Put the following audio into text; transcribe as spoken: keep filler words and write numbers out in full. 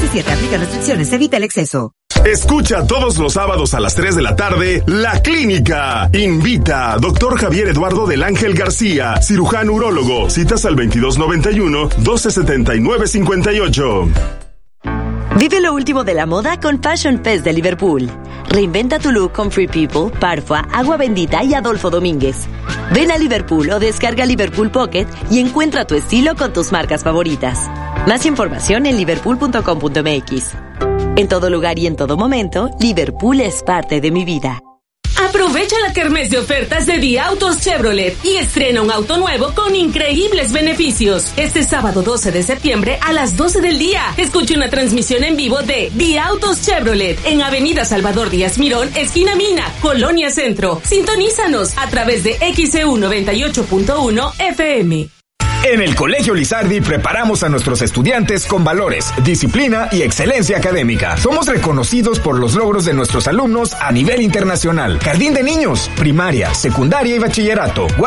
siete. Aplica restricciones. Evita el exceso. Escucha todos los sábados a las tres de la tarde La Clínica. Invita a doctor Javier Eduardo del Ángel García, cirujano urólogo. Citas al veintidós noventa y uno, doce setenta y nueve cincuenta y ocho. Vive lo último de la moda con Fashion Fest de Liverpool. Reinventa tu look con Free People, Parfua, Agua Bendita y Adolfo Domínguez. Ven a Liverpool o descarga Liverpool Pocket y encuentra tu estilo con tus marcas favoritas. Más información en liverpool punto com punto m x. En todo lugar y en todo momento, Liverpool es parte de mi vida. Aprovecha la kermés de ofertas de Día Autos Chevrolet y estrena un auto nuevo con increíbles beneficios. Este sábado doce de septiembre a las doce del día, escuche una transmisión en vivo de Día Autos Chevrolet en Avenida Salvador Díaz Mirón, esquina Mina, Colonia Centro. Sintonízanos a través de X E U noventa y ocho punto uno F M. En el Colegio Lizardi preparamos a nuestros estudiantes con valores, disciplina y excelencia académica. Somos reconocidos por los logros de nuestros alumnos a nivel internacional. Jardín de niños, primaria, secundaria y bachillerato.